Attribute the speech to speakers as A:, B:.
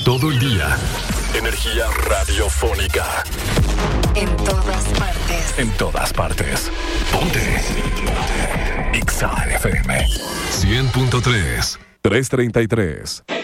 A: todo el día. Energía radiofónica.
B: En todas partes.
A: En todas partes. Ponte. Exa FM 100.3 333.